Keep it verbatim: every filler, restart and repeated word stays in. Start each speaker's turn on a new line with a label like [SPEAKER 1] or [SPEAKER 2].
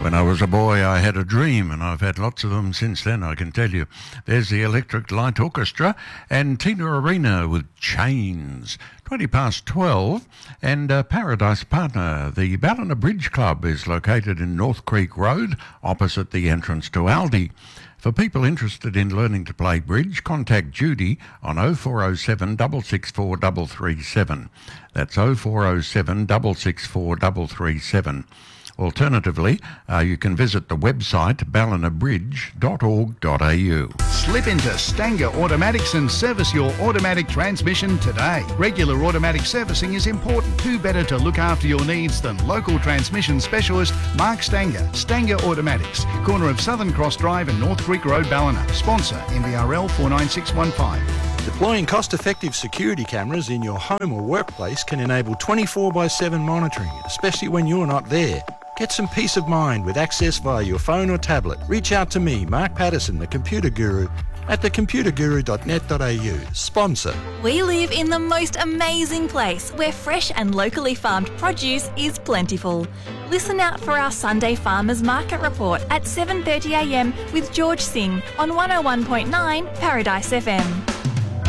[SPEAKER 1] When I was a boy, I had a dream, and I've had lots of them since then, I can tell you. There's the Electric Light Orchestra and Tina Arena with Chains. twenty past twelve, and uh, Paradise Partner. The Ballina Bridge Club is located in North Creek Road, opposite the entrance to Aldi. For people interested in learning to play bridge, contact Judy on oh four oh seven, six six four, three three seven. That's oh four oh seven, six six four, three three seven. Alternatively, uh, you can visit the website ballina bridge dot org dot a u.
[SPEAKER 2] Slip into Stanger Automatics and service your automatic transmission today. Regular automatic servicing is important. Who better to look after your needs than local transmission specialist Mark Stanger? Stanger Automatics, corner of Southern Cross Drive and North Creek Road, Ballina. Sponsor N B R L four nine six one five.
[SPEAKER 3] Deploying cost-effective security cameras in your home or workplace can enable twenty-four by seven monitoring, especially when you're not there. Get some peace of mind with access via your phone or tablet. Reach out to me, Mark Patterson, the Computer Guru, at the computer guru dot net dot a u. Sponsor.
[SPEAKER 4] We live in the most amazing place where fresh and locally farmed produce is plentiful. Listen out for our Sunday Farmers Market Report at seven thirty a m with George Singh on one oh one point nine Paradise F M.